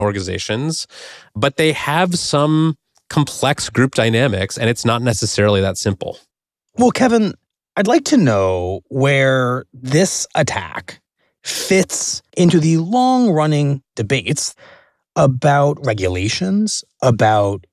organizations, but they have some complex group dynamics, and it's not necessarily that simple. Well, Kevin, I'd like to know where this attack fits into the long-running debates about regulations, about